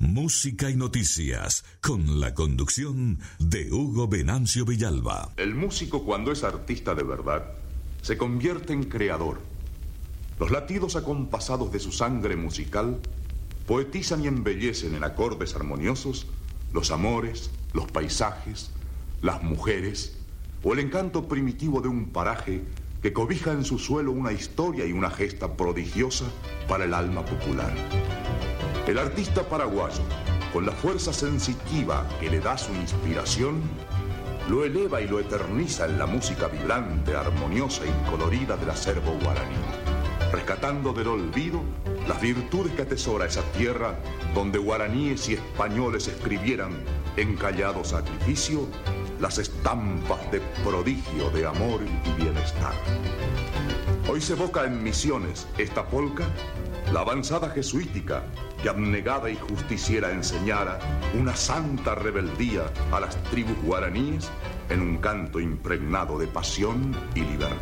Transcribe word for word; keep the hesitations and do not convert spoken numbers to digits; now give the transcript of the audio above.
música y noticias, con la conducción de Hugo Venancio Villalba. El músico, cuando es artista de verdad, se convierte en creador. Los latidos acompasados de su sangre musical poetizan y embellecen en acordes armoniosos los amores, los paisajes, las mujeres o el encanto primitivo de un paraje que cobija en su suelo una historia y una gesta prodigiosa para el alma popular. El artista paraguayo, con la fuerza sensitiva que le da su inspiración, lo eleva y lo eterniza en la música vibrante, armoniosa y colorida del acervo guaraní, rescatando del olvido las virtudes que atesora esa tierra donde guaraníes y españoles escribieran en callado sacrificio las estampas de prodigio, de amor y bienestar. Hoy se evoca en Misiones esta polca, la avanzada jesuítica que abnegada y justiciera enseñara una santa rebeldía a las tribus guaraníes en un canto impregnado de pasión y libertad.